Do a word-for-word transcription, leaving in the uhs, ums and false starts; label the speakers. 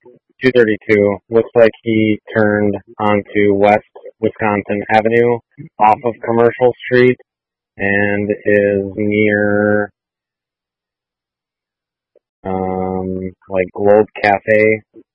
Speaker 1: two thirty-two. Looks like he turned onto West Wisconsin Avenue off of Commercial Street and is near um like Globe Cafe